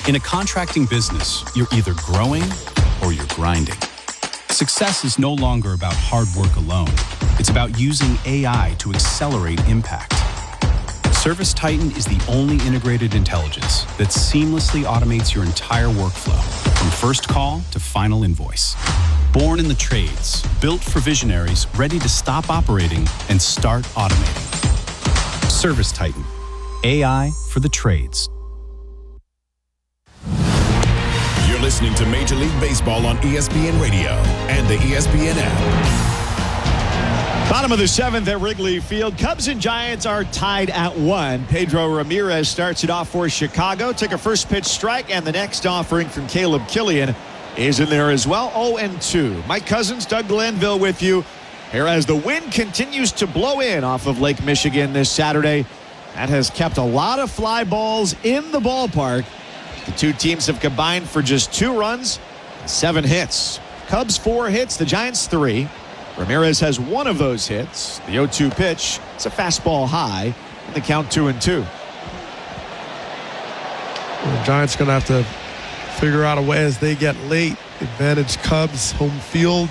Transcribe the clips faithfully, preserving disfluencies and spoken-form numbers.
In a contracting business, you're either growing or you're grinding. Success is no longer about hard work alone. It's about using A I to accelerate impact. ServiceTitan is the only integrated intelligence that seamlessly automates your entire workflow, from first call to final invoice. Born in the trades, built for visionaries ready to stop operating and start automating. ServiceTitan, A I for the trades. You're listening to Major League Baseball on E S P N Radio and the E S P N app. Bottom of the seventh at Wrigley Field. Cubs and Giants are tied at one. Pedro Ramirez starts it off for Chicago. Took a first pitch strike, and the next offering from Caleb Killian is in there as well. oh and two. Mike Cousins, Doug Glanville with you here as the wind continues to blow in off of Lake Michigan this Saturday. That has kept a lot of fly balls in the ballpark. The two teams have combined for just two runs and seven hits. Cubs four hits, the Giants three. Ramirez has one of those hits. The oh two pitch, it's a fastball high, and the count two and two. Well, the Giants are going to have to figure out a way as they get late. Advantage Cubs home field.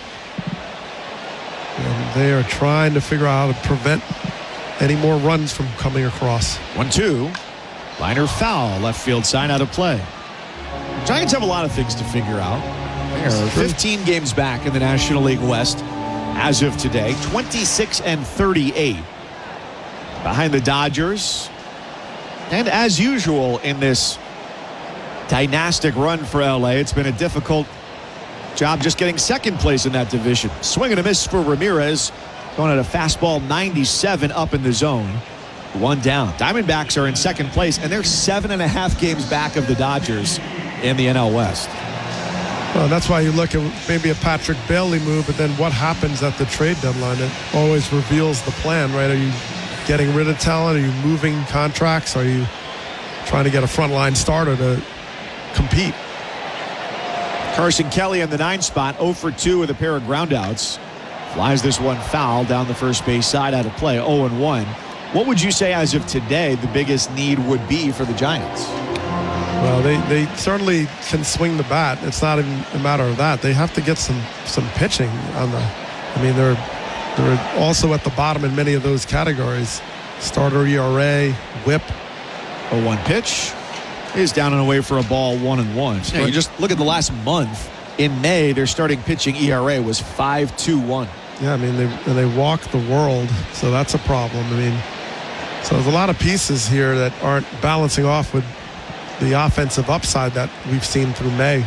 And they are trying to figure out how to prevent any more runs from coming across. one two. Liner foul, left field side out of play. Giants have a lot of things to figure out. They are fifteen games back in the National League West as of today, twenty-six and thirty-eight behind the Dodgers. And as usual in this dynastic run for L A, it's been a difficult job just getting second place in that division. Swing and a miss for Ramirez, going at a fastball ninety-seven up in the zone. One down. Diamondbacks are in second place, and they're seven and a half games back of the Dodgers in the N L West. Well, that's why you look at maybe a Patrick Bailey move, but then what happens at the trade deadline? It always reveals the plan, right? Are you getting rid of talent? Are you moving contracts? Are you trying to get a frontline starter to compete? Carson Kelly in the nine spot, oh for two with a pair of groundouts. Flies this one foul down the first base side out of play, oh and one. What would you say as of today the biggest need would be for the Giants? Well, they, they certainly can swing the bat. It's not even a matter of that. They have to get some some pitching on the. I mean, they're they're also at the bottom in many of those categories. Starter E R A, whip. oh one pitch is down and away for a ball, one and one. So you just look at the last month. In May, their starting pitching E R A was five two one. Yeah, I mean, they and they walk the world, so that's a problem. I mean, so there's a lot of pieces here that aren't balancing off with the offensive upside that we've seen through May.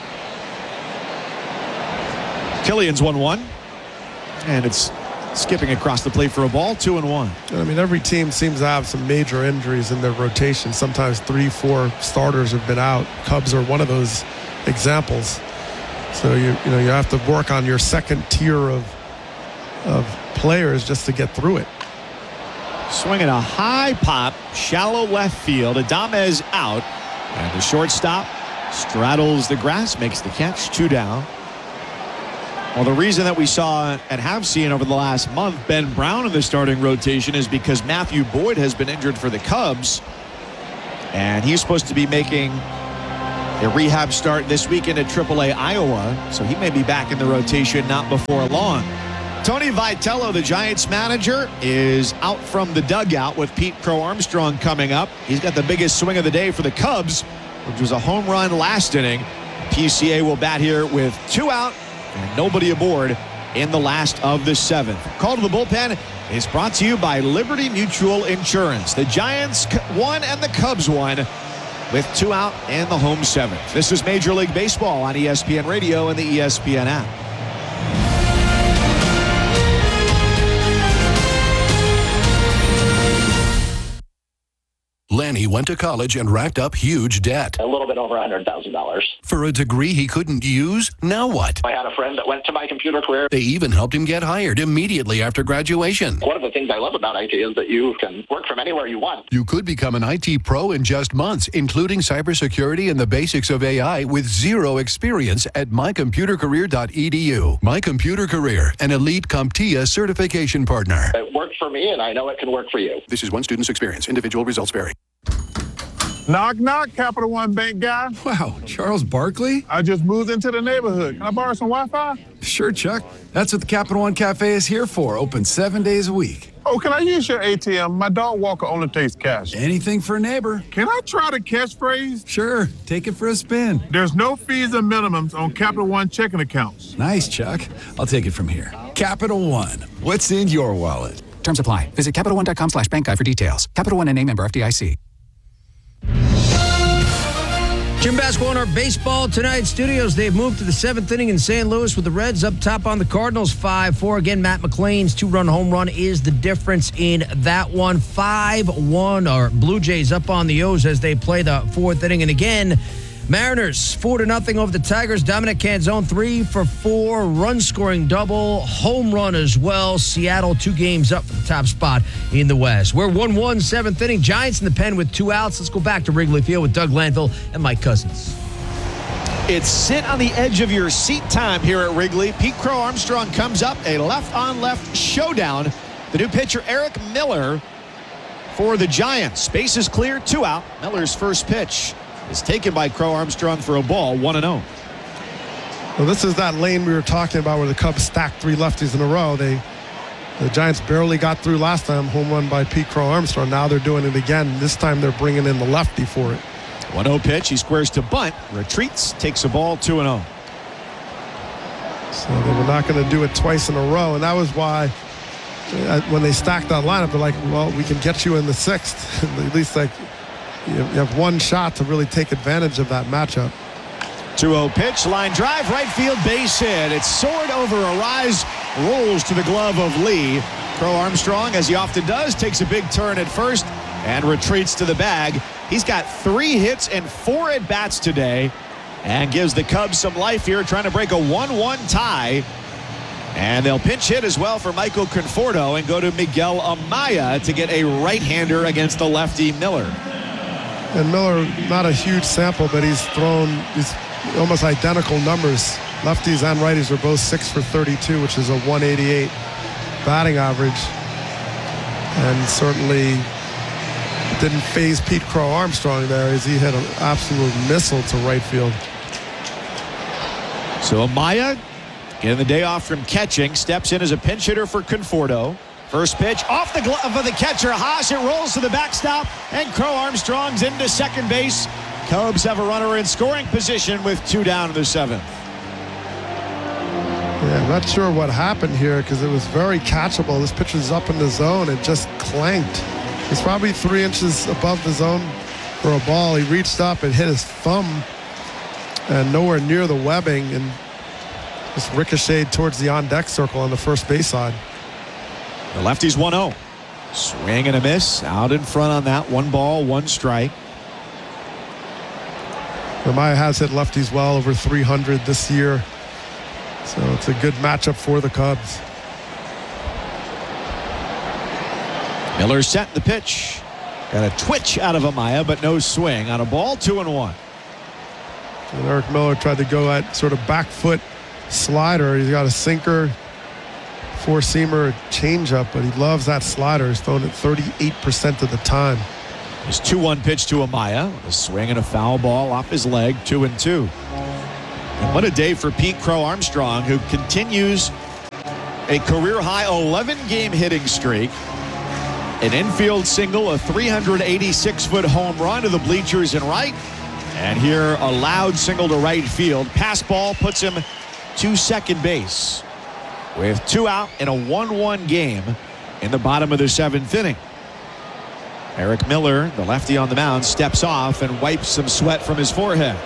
Killian's one one, and it's skipping across the plate for a ball, two and one. I mean, every team seems to have some major injuries in their rotation. Sometimes three, four starters have been out. Cubs are one of those examples. So you you know you have to work on your second tier of of players just to get through it. Swinging a high pop, shallow left field. Adames out. And the shortstop straddles the grass, makes the catch, two down. Well, the reason that we saw and have seen over the last month Ben Brown in the starting rotation is because Matthew Boyd has been injured for the Cubs. And he's supposed to be making a rehab start this weekend at triple A Iowa. So he may be back in the rotation not before long. Tony Vitello, the Giants manager, is out from the dugout with Pete Crow Armstrong coming up. He's got the biggest swing of the day for the Cubs, which was a home run last inning. P C A will bat here with two out and nobody aboard in the last of the seventh. Call to the bullpen is brought to you by Liberty Mutual Insurance. The Giants won and the Cubs won with two out in the home seventh. This is Major League Baseball on E S P N Radio and the E S P N app. Lanny went to college and racked up huge debt. A little bit over one hundred thousand dollars. For a degree he couldn't use? Now what? I had a friend that went to my computer career. They even helped him get hired immediately after graduation. One of the things I love about I T is that you can work from anywhere you want. You could become an I T pro in just months, including cybersecurity and the basics of A I with zero experience at my computer career dot e d u. My Computer Career, an elite CompTIA certification partner. It worked for me, and I know it can work for you. This is one student's experience. Individual results vary. Knock, knock, Capital One Bank guy. Wow, Charles Barkley? I just moved into the neighborhood. Can I borrow some Wi-Fi? Sure, Chuck. That's what the Capital One Cafe is here for, open seven days a week. Oh, can I use your A T M? My dog Walker only takes cash. Anything for a neighbor. Can I try the catchphrase? Sure, take it for a spin. There's no fees and minimums on Capital One checking accounts. Nice, Chuck. I'll take it from here. Capital One, what's in your wallet? Terms apply. Visit Capital One dot com slash bank guide for details. Capital One N A member F D I C. Jim Basketball in our baseball tonight studios. They've moved to the seventh inning in Saint Louis with the Reds up top on the Cardinals five four. Again, Matt McLean's two-run home run is the difference in that one. five one, or Blue Jays up on the O's as they play the fourth inning. And again, Mariners four to nothing over the Tigers. Dominic Canzone three for four, run-scoring double, home run as well. Seattle two games up for the top spot in the West. We're one one, seventh inning. Giants in the pen with two outs. Let's go back to Wrigley Field with Doug Lanville and Mike Cousins. It's sit on the edge of your seat time here at Wrigley. Pete Crow Armstrong comes up, a left-on-left showdown. The new pitcher, Eric Miller, for the Giants. Base is clear, two out. Miller's first pitch is taken by Crow Armstrong for a ball, one and oh. Well, this is that lane we were talking about where the Cubs stacked three lefties in a row. They, the Giants barely got through last time, home run by Pete Crow Armstrong. Now they're doing it again. This time they're bringing in the lefty for it. one oh pitch. He squares to bunt, retreats, takes a ball, two and oh. So they were not going to do it twice in a row, and that was why uh, when they stacked that lineup, they're like, well, we can get you in the sixth. At least like you have one shot to really take advantage of that matchup. two oh pitch, line drive, right field, base hit. It's soared over a rise, rolls to the glove of Lee. Crow Armstrong, as he often does, takes a big turn at first and retreats to the bag. He's got three hits and four at-bats today and gives the Cubs some life here, trying to break a one one tie. And they'll pinch hit as well for Michael Conforto and go to Miguel Amaya to get a right-hander against the lefty Miller. And Miller, not a huge sample, but he's thrown these almost identical numbers. Lefties and righties are both six for thirty-two, which is a one eighty-eight batting average. And certainly didn't phase Pete Crow Armstrong there as he hit an absolute missile to right field. So Amaya, getting the day off from catching, steps in as a pinch hitter for Conforto. First pitch off the glove of the catcher, Haas. It rolls to the backstop, and Crow Armstrong's into second base. Cubs have a runner in scoring position with two down in the seventh. Yeah, I'm not sure what happened here because it was very catchable. This pitcher's up in the zone and just clanked. It's probably three inches above the zone for a ball. He reached up and hit his thumb and nowhere near the webbing and just ricocheted towards the on-deck circle on the first base side. The lefty's one oh. Swing and a miss. Out in front on that. One ball, one strike. Amaya has hit lefties well over three hundred this year. So it's a good matchup for the Cubs. Miller set the pitch. Got a twitch out of Amaya, but no swing on a ball, two and one. And Eric Miller tried to go at sort of back foot slider. He's got a sinker, four-seamer, changeup, but he loves that slider. He's thrown it thirty-eight percent of the time. His two one pitch to Amaya. A swing and a foul ball off his leg, two and two. And what a day for Pete Crow Armstrong, who continues a career-high eleven-game hitting streak. An infield single, a three hundred eighty-six foot home run to the bleachers in right. And here, a loud single to right field. Pass ball puts him to second base with two out in a one one game in the bottom of the seventh inning. Eric Miller, the lefty on the mound, steps off and wipes some sweat from his forehead.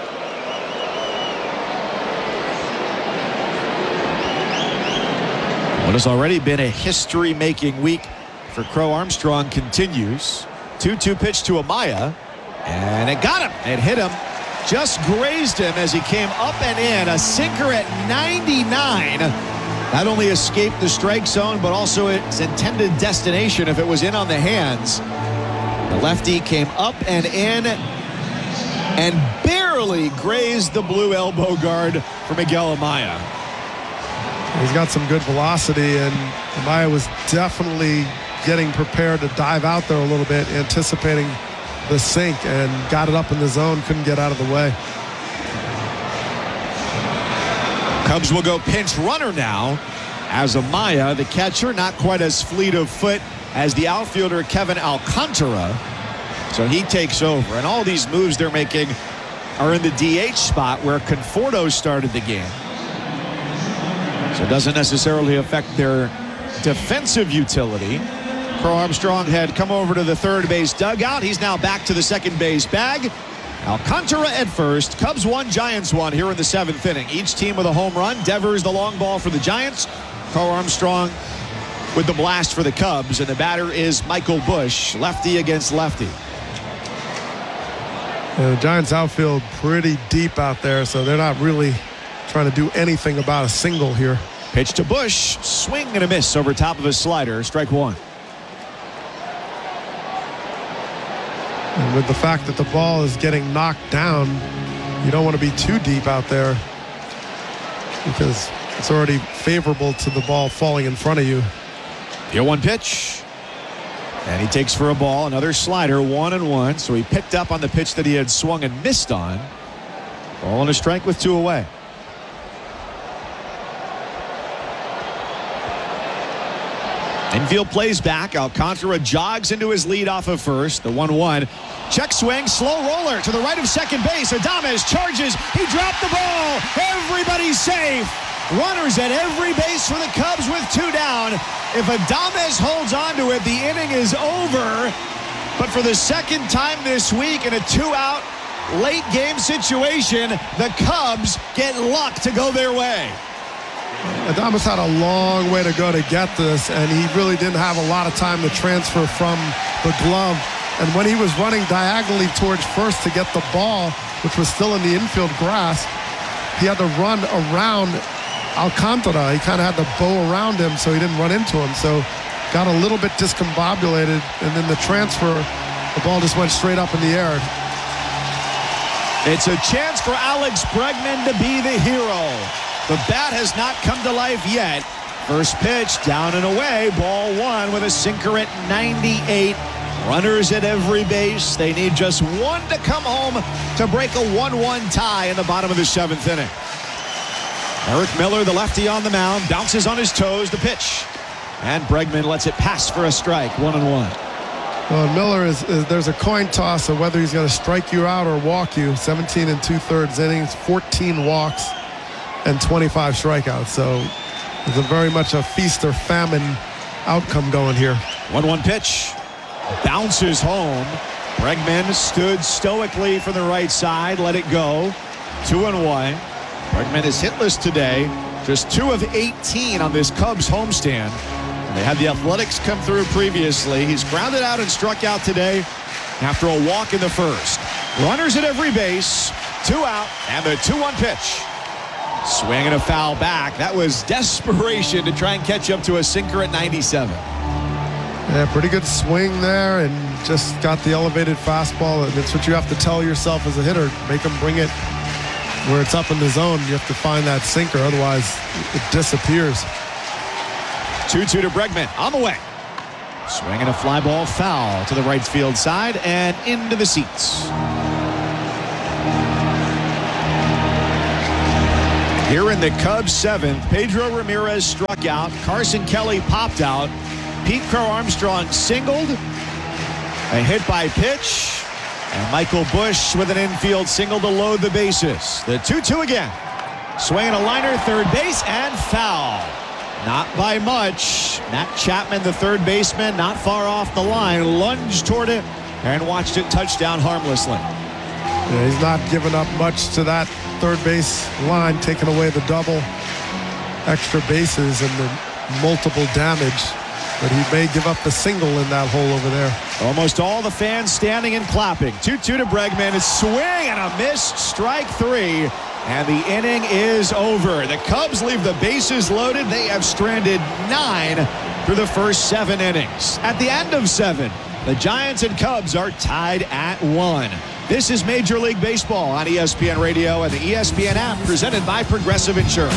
What has already been a history-making week for Crow Armstrong continues. two two pitch to Amaya, and it got him. It hit him, just grazed him as he came up and in. A sinker at ninety-nine. Not only escaped the strike zone, but also its intended destination if it was in on the hands. The lefty came up and in and barely grazed the blue elbow guard for Miguel Amaya. He's got some good velocity, and Amaya was definitely getting prepared to dive out there a little bit, anticipating the sink and got it up in the zone, couldn't get out of the way. Cubs will go pinch runner now as Amaya, the catcher, not quite as fleet of foot as the outfielder Kevin Alcantara. So he takes over. And all these moves they're making are in the D H spot where Conforto started the game. So it doesn't necessarily affect their defensive utility. Crow Armstrong had come over to the third base dugout. He's now back to the second base bag. Alcantara at first. Cubs one, Giants one here in the seventh inning. Each team with a home run. Devers the long ball for the Giants. Crow Armstrong with the blast for the Cubs. And the batter is Michael Busch, lefty against lefty. And the Giants outfield pretty deep out there, so they're not really trying to do anything about a single here. Pitch to Busch. Swing and a miss over top of his slider. Strike one. And with the fact that the ball is getting knocked down, you don't want to be too deep out there because it's already favorable to the ball falling in front of you. The oh one pitch. And he takes for a ball. Another slider, one and one. So he picked up on the pitch that he had swung and missed on. Ball and a strike with two away. Infield plays back. Alcantara jogs into his lead off of first. The one one. Check swing. Slow roller to the right of second base. Adames charges. He dropped the ball. Everybody's safe. Runners at every base for the Cubs with two down. If Adames holds on to it, the inning is over. But for the second time this week in a two-out late game situation, the Cubs get luck to go their way. Adames had a long way to go to get this, and he really didn't have a lot of time to transfer from the glove. And when he was running diagonally towards first to get the ball, which was still in the infield grass, he had to run around Alcantara. He kind of had to bow around him so he didn't run into him. So got a little bit discombobulated, and then the transfer, the ball just went straight up in the air. It's a chance for Alex Bregman to be the hero. The bat has not come to life yet. First pitch down and away. Ball one with a sinker at ninety-eight. Runners at every base. They need just one to come home to break a one one tie in the bottom of the seventh inning. Eric Miller, the lefty on the mound, bounces on his toes. The pitch. And Bregman lets it pass for a strike. One and one. Well, Miller is, is there's a coin toss of whether he's going to strike you out or walk you. seventeen and two-thirds innings, fourteen walks, and twenty-five strikeouts. So it's a very much a feast or famine outcome going here. one one pitch. Bounces home. Bregman stood stoically for the right side. Let it go. Two and one. Bregman is hitless today. Just two of eighteen on this Cubs homestand. They had the Athletics come through previously. He's grounded out and struck out today after a walk in the first. Runners at every base. Two out. And the two one pitch. Swing and a foul back. That was desperation to try and catch up to a sinker at ninety-seven. Yeah, pretty good swing there and just got the elevated fastball. And it's what you have to tell yourself as a hitter. Make them bring it where it's up in the zone. You have to find that sinker. Otherwise, it disappears. two two to Bregman. On the way. Swing and a fly ball foul to the right field side and into the seats. Here in the Cubs seventh, Pedro Ramirez struck out. Carson Kelly popped out. Pete Crow Armstrong singled. A hit by pitch. And Michael Busch with an infield single to load the bases. The two two again. Swinging a liner, third base, and foul. Not by much. Matt Chapman, the third baseman, not far off the line, lunged toward it and watched it touchdown harmlessly. Yeah, he's not giving up much to that third base line, taking away the double extra bases and the multiple damage. But he may give up the single in that hole over there. Almost all the fans standing and clapping. two two to Bregman. A swing and a miss. Strike three. And the inning is over. The Cubs leave the bases loaded. They have stranded nine through the first seven innings. At the end of seven, the Giants and Cubs are tied at one. This is Major League Baseball on E S P N Radio and the E S P N app, presented by Progressive Insurance.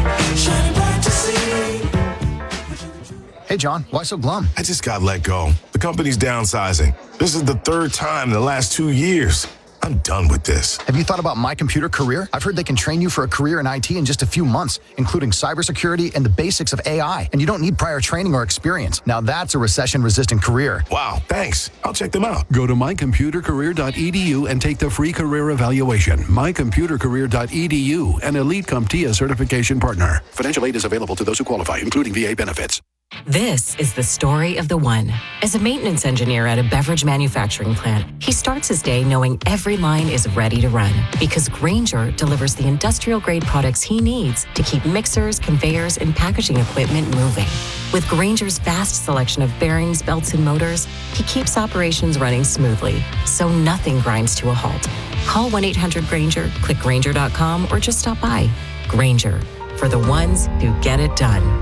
Hey, John, why so glum? I just got let go. The The company's downsizing. This is the third time in the last two years. I'm done with this. Have you thought about My Computer Career? I've heard they can train you for a career in I T in just a few months, including cybersecurity and the basics of A I. And you don't need prior training or experience. Now that's a recession-resistant career. Wow, thanks. I'll check them out. Go to my computer career dot e d u and take the free career evaluation. my computer career dot e d u, an Elite CompTIA certification partner. Financial aid is available to those who qualify, including V A benefits. This is the story of the one. As a maintenance engineer at a beverage manufacturing plant, he starts his day knowing every line is ready to run because Grainger delivers the industrial-grade products he needs to keep mixers, conveyors, and packaging equipment moving. With Grainger's vast selection of bearings, belts, and motors, he keeps operations running smoothly, so nothing grinds to a halt. Call one eight hundred Grainger, click Grainger dot com, or just stop by. Grainger, for the ones who get it done.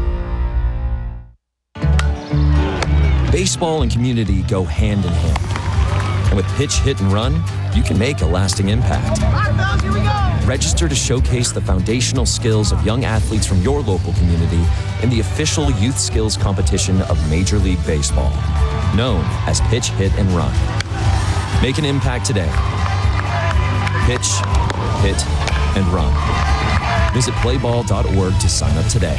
Baseball and community go hand in hand. And with Pitch, Hit, and Run, you can make a lasting impact. Here we go. Register to showcase the foundational skills of young athletes from your local community in the official youth skills competition of Major League Baseball, known as Pitch, Hit, and Run. Make an impact today. Pitch, Hit, and Run. Visit play ball dot org to sign up today.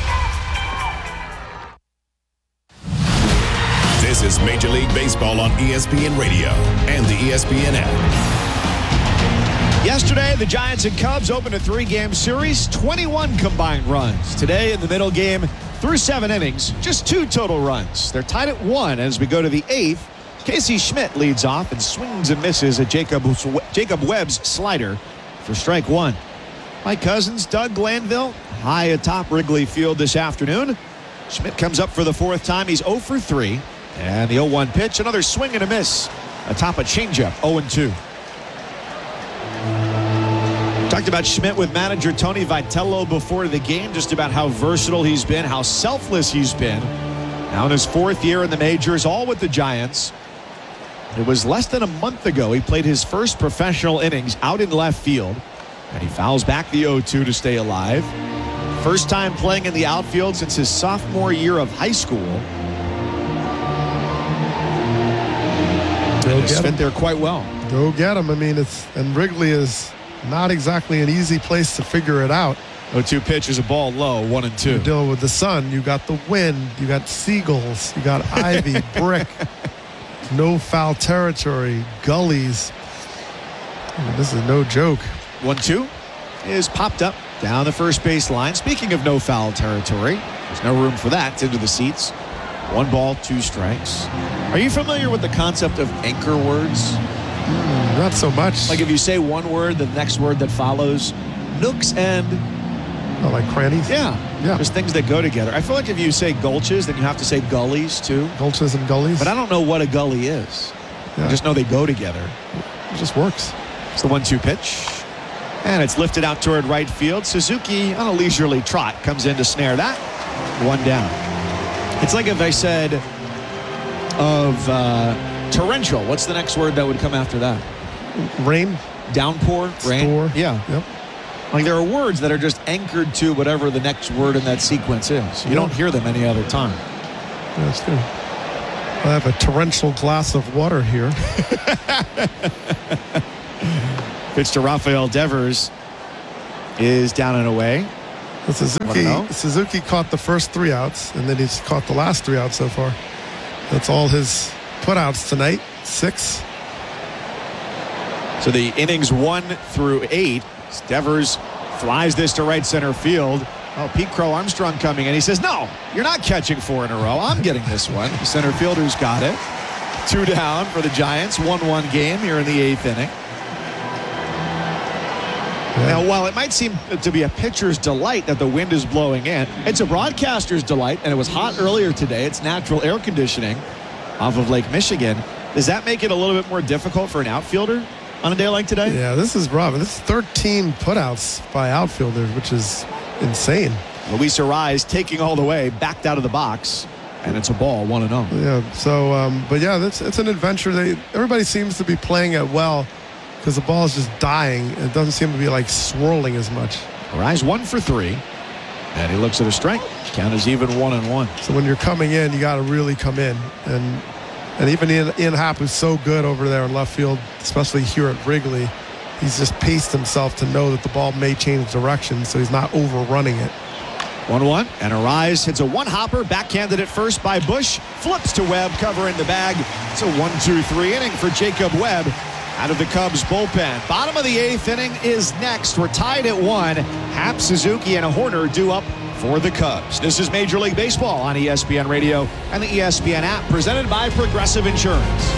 This is Major League Baseball on E S P N Radio and the E S P N app. Yesterday, the Giants and Cubs opened a three-game series, twenty-one combined runs. Today, in the middle game, through seven innings, just two total runs. They're tied at one as we go to the eighth. Casey Schmidt leads off and swings and misses at Jacob, Jacob Webb's slider for strike one. Mike Cousins, Doug Glanville, high atop Wrigley Field this afternoon. Schmidt comes up for the fourth time. He's oh for three. And the oh one pitch, another swing and a miss atop a changeup, oh and two. Talked about Schmidt with manager Tony Vitello before the game, just about how versatile he's been, how selfless he's been. Now in his fourth year in the majors, all with the Giants. It was less than a month ago he played his first professional innings out in left field, and he fouls back the oh two to stay alive. First time playing in the outfield since his sophomore year of high school. Go It's get fit him. there quite well. Go get him. I mean, it's and Wrigley is not exactly an easy place to figure it out. oh two pitch is a ball low, one and two. You're dealing with the sun. You got the wind. You got seagulls. You got ivy, brick. No foul territory, gullies. I mean, this is no joke. one two is popped up down the first base line. Speaking of no foul territory, there's no room for that. It's into the seats. One ball, two strikes. Are you familiar with the concept of anchor words? Mm, not so much. Like if you say one word, the next word that follows, nooks and... Oh, like crannies? Yeah. Yeah. There's things that go together. I feel like if you say gulches, then you have to say gullies too. Gulches and gullies? But I don't know what a gully is. Yeah. I just know they go together. It just works. It's the one two pitch. And it's lifted out toward right field. Suzuki on a leisurely trot comes in to snare that. One down. It's like if I said of uh, torrential. What's the next word that would come after that? Rain. Downpour. Rain. Store. Yeah. Yep. Like there are words that are just anchored to whatever the next word in that sequence is. You Yeah. don't hear them any other time. That's true. I have a torrential glass of water here. Pitch to Rafael Devers is down and away. Well, Suzuki, Suzuki caught the first three outs, and then he's caught the last three outs so far. That's all his putouts tonight. Six. So the innings one through eight, Devers flies this to right center field. Oh, Pete Crow Armstrong coming in. He says, no, you're not catching four in a row. I'm getting this one. The center fielder's got it. Two down for the Giants. one one game here in the eighth inning. Yeah. Now, while it might seem to be a pitcher's delight that the wind is blowing in, it's a broadcaster's delight, and it was hot earlier today. It's natural air conditioning off of Lake Michigan. Does that make it a little bit more difficult for an outfielder on a day like today? Yeah, this is rough. This is thirteen putouts by outfielders, which is insane. Luis Arraez taking all the way, backed out of the box, and it's a ball, one and oh. Yeah, so, um, but yeah, that's it's an adventure. They Everybody seems to be playing it well because the ball is just dying. It doesn't seem to be like swirling as much. Arraez one for three, and he looks at a strike. Count is even one and one. So when you're coming in, you got to really come in. And And even Ian, Ian Happ, who's so good over there in left field, especially here at Wrigley, he's just paced himself to know that the ball may change direction, so he's not overrunning it. one one, and Arise hits a one-hopper, backhanded at first by Bush, flips to Webb, covering the bag. It's a one two three inning for Jacob Webb out of the Cubs bullpen. Bottom of the eighth inning is next. We're tied at one. Happ, Suzuki, and a Horner due up for the Cubs. This is Major League Baseball on E S P N Radio and the E S P N app, presented by Progressive Insurance.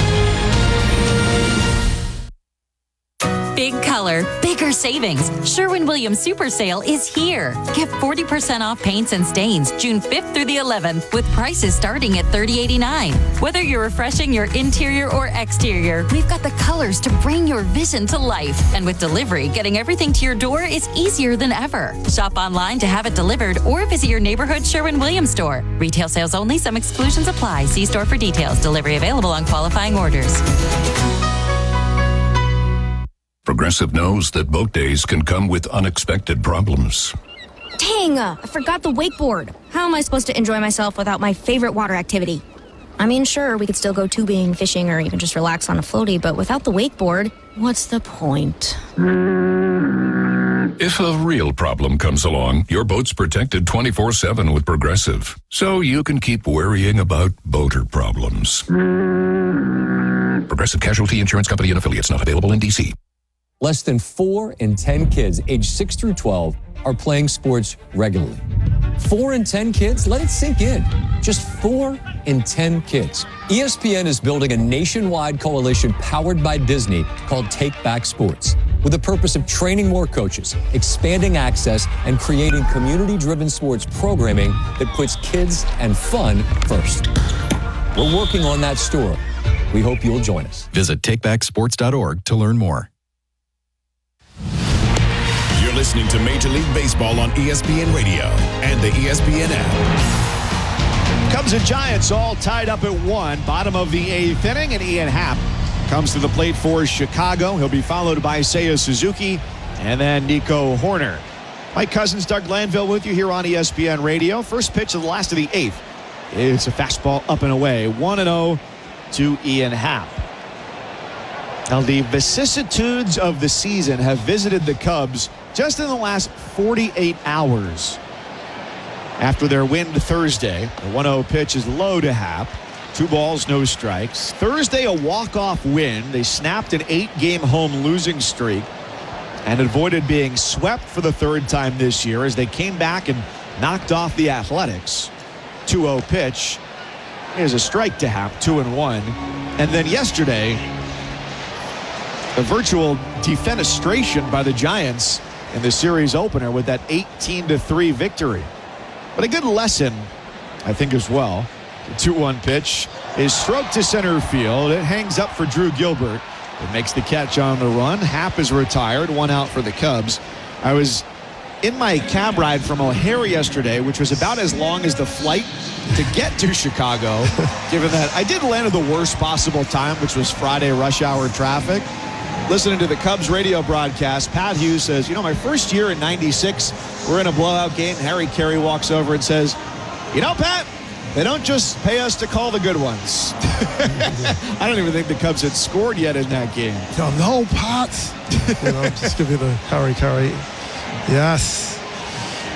Big color, bigger savings. Sherwin-Williams Super Sale is here. Get forty percent off paints and stains June fifth through the eleventh with prices starting at thirty eighty-nine. Whether you're refreshing your interior or exterior, we've got the colors to bring your vision to life. And with delivery, getting everything to your door is easier than ever. Shop online to have it delivered or visit your neighborhood Sherwin-Williams store. Retail sales only. Some exclusions apply. See store for details. Delivery available on qualifying orders. Progressive knows that boat days can come with unexpected problems. Dang, I forgot the wakeboard. How am I supposed to enjoy myself without my favorite water activity? I mean, sure, we could still go tubing, fishing, or even just relax on a floaty, but without the wakeboard, what's the point? If a real problem comes along, your boat's protected twenty-four seven with Progressive, so you can keep worrying about boater problems. Progressive Casualty Insurance Company and Affiliates, not available in D C. Less than four in ten kids aged six through twelve are playing sports regularly. Four in ten kids? Let it sink in. Just four in ten kids. E S P N is building a nationwide coalition powered by Disney called Take Back Sports, with the purpose of training more coaches, expanding access, and creating community-driven sports programming that puts kids and fun first. We're working on that story. We hope you'll join us. Visit take back sports dot org to learn more. You're listening to Major League Baseball on E S P N Radio and the E S P N app. Cubs and Giants all tied up at one. Bottom of the eighth inning, and Ian Happ comes to the plate for Chicago. He'll be followed by Seiya Suzuki and then Nico Horner. Mike Cousins, Doug Glanville with you here on E S P N Radio. First pitch of the last of the eighth. It's a fastball up and away. one and oh to Ian Happ. Now, the vicissitudes of the season have visited the Cubs just in the last forty-eight hours. After their win Thursday, the one oh pitch is low to Happ. Two balls, no strikes. Thursday, a walk-off win. They snapped an eight-game home losing streak and avoided being swept for the third time this year as they came back and knocked off the Athletics. two oh pitch. Here's a strike to Happ, two and one. And then yesterday, a virtual defenestration by the Giants in the series opener with that eighteen to three victory. But a good lesson, I think, as well. The two one pitch is stroked to center field. It hangs up for Drew Gilbert. It makes the catch on the run. Happ is retired, one out for the Cubs. I was in my cab ride from O'Hare yesterday, which was about as long as the flight to get to Chicago, given that I did land at the worst possible time, which was Friday rush hour traffic. Listening to the Cubs radio broadcast, Pat Hughes says, you know, my first year in ninety-six, we're in a blowout game. Harry Carey walks over and says, you know, Pat, they don't just pay us to call the good ones. I don't even think the Cubs had scored yet in that game. No, no, Pat. You know, just give you the Harry Carey. Yes.